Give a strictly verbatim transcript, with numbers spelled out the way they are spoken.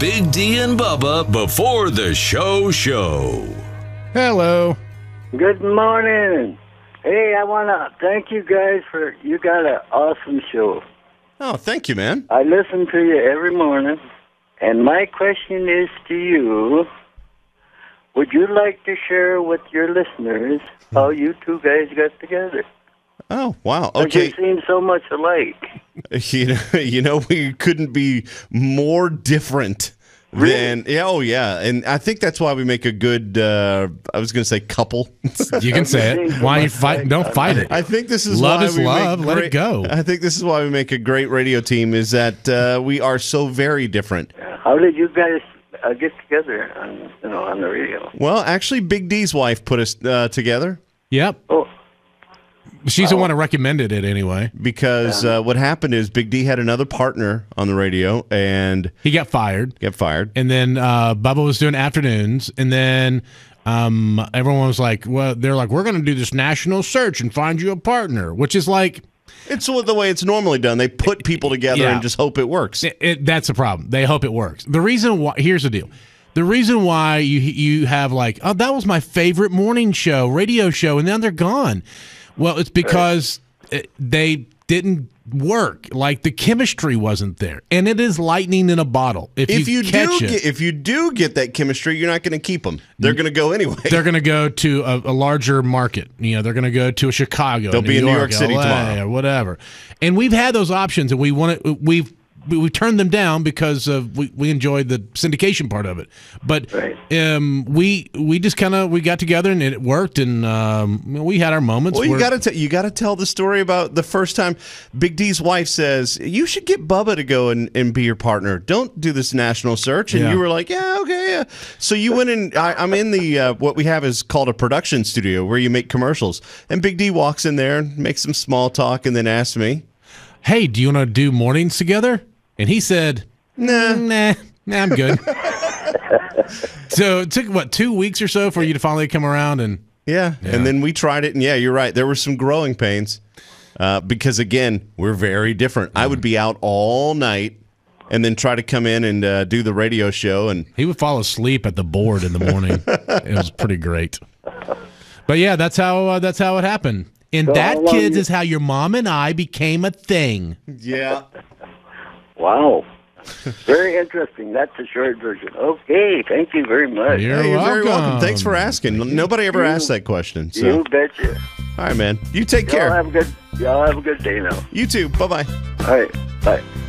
Big D and Bubba before the show show. Hello. Good morning. Hey, I want to thank you guys for, you got an awesome show. Oh, thank you, man. I listen to you every morning, and my question is to you, would you like to share with your listeners how you two guys got together? Oh, wow. Okay. You seem so much alike. You know, you know, we couldn't be more different Really? than, yeah, oh, yeah. And I think that's why we make a good, uh, I was going to say couple. You can say it. Why you fight? Don't fight it. I think this is Love why is we love. make Let great, it go. I think this is why we make a great radio team is that uh, we are so very different. How did you guys uh, get together on, you know, on the radio? Well, actually, Big D's wife put us uh, together. Yep. Oh, She's the one who recommended it anyway. Because uh, what happened is Big D had another partner on the radio and He got fired. got fired. And then uh, Bubba was doing afternoons. And then um, everyone was like, well, they're like, we're going to do this national search and find you a partner, which is like, It's the way it's normally done. They put people together Yeah. and just hope it works. It, it, that's the problem. They hope it works. The reason why, here's the deal. The reason why you you have like, oh, that was my favorite morning show, radio show, and now they're gone. Well, it's because it, they didn't work. Like the chemistry wasn't there, and it is lightning in a bottle. If, If you, you catch do it, get, if you do get that chemistry, you're not going to keep them. They're going to go anyway. they're going to go to a, a larger market. You know, they're going to go to a Chicago. They'll New be in New York, York City L A, tomorrow. or whatever. And we've had those options, and we want to. We've we, we turned them down because of we, we enjoyed the syndication part of it. But Right. um, we we just kind of we got together and it worked, and um, we had our moments. Well, you where- got to you got to tell the story about the first time Big D's wife says you should get Bubba to go and, and be your partner. Don't do this national search. And Yeah. you were like, yeah, okay, yeah. So you went in. I, I'm in the uh, what we have is called a production studio where you make commercials. And Big D walks in there, makes some small talk, and then asks me, hey, do you want to do mornings together? And he said, Nah. nah, nah, I'm good. So it took, what, two weeks or so for you to finally come around? And Yeah. Yeah. And then we tried it, and yeah, you're right. There were some growing pains uh, because, again, we're very different. I would be out all night and then try to come in and uh, do the radio show. And he would fall asleep at the board in the morning. It was pretty great. But, yeah, that's how uh, that's how it happened. And So that, how long kids, you- is how your mom and I became a thing. yeah. wow. Very interesting. That's the short version. Okay, thank you very much. You're Hey, you're very welcome. welcome. Thanks for asking. Nobody ever asked that question. So, You betcha. all right, man. You take Y'all care. have a good, y'all have a good day now. You too. Bye bye. All right, bye.